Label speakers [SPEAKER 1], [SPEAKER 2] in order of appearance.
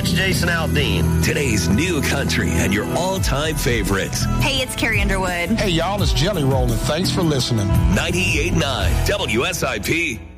[SPEAKER 1] it's Jason Aldean.
[SPEAKER 2] Today's new country and your all-time favorites.
[SPEAKER 3] Hey, it's Carrie Underwood.
[SPEAKER 4] Hey, y'all, it's Jelly Roll, and thanks for listening.
[SPEAKER 2] 98.9 WSIP.